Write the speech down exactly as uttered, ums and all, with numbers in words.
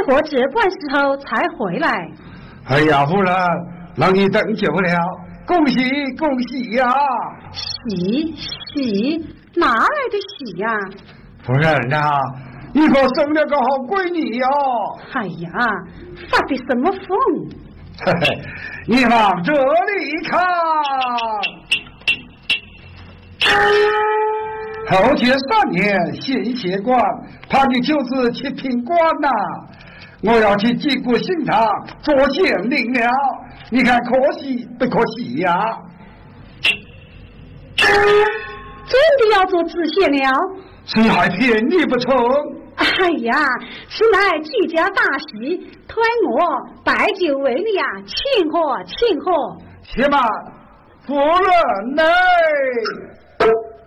过这般时候才回来。 哎呀，夫人，让你等久了，恭喜恭喜呀！ 喜喜哪来的喜呀？ 夫人啊，你可生了个好闺女哟！ 哎呀，发的什么疯？ 嘿嘿，你往这里看。后天三年献血官，他的就是七品官呐、啊。我要去济国新堂做县令了，你看可惜不可惜呀、啊？ 真的要做知县了？ 谁还骗你不成？ 哎呀，此乃居家大喜，推我摆酒为礼啊，庆贺庆贺。 且慢，夫人呢？